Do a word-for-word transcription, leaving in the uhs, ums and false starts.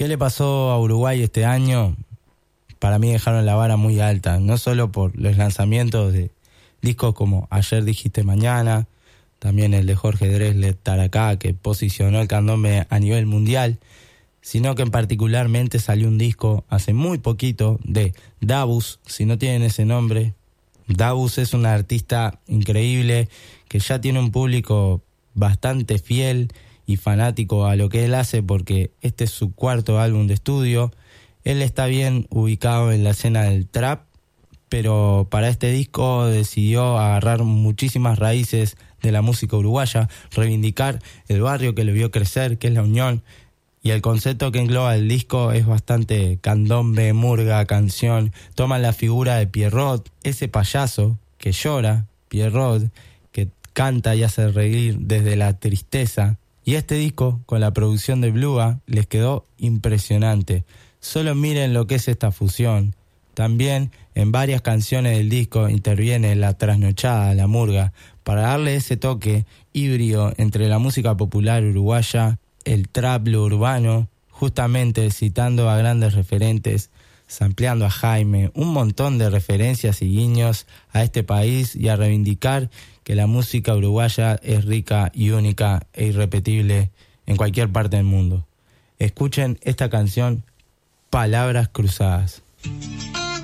¿Qué le pasó a Uruguay este año? Para mí dejaron la vara muy alta, no solo por los lanzamientos de discos como Ayer Dijiste Mañana, también el de Jorge Drexler, Taracá, que posicionó el candombe a nivel mundial, sino que en particularmente salió un disco hace muy poquito de Dabus. Si no tienen ese nombre, Dabus es una artista increíble que ya tiene un público bastante fiel y fanático a lo que él hace, porque este es su cuarto álbum de estudio. Él está bien ubicado en la escena del trap, pero para este disco decidió agarrar muchísimas raíces de la música uruguaya, reivindicar el barrio que lo vio crecer, que es La Unión, y el concepto que engloba el disco es bastante candombe, murga, canción. Toma la figura de Pierrot, ese payaso que llora, Pierrot, que canta y hace reír desde la tristeza. Y este disco, con la producción de Bluga, les quedó impresionante. Solo miren lo que es esta fusión. También en varias canciones del disco interviene la trasnochada, la murga, para darle ese toque híbrido entre la música popular uruguaya, el trap, lo urbano, justamente citando a grandes referentes, sampleando a Jaime, un montón de referencias y guiños a este país y a reivindicar que la música uruguaya es rica y única e irrepetible en cualquier parte del mundo. Escuchen esta canción, Palabras Cruzadas.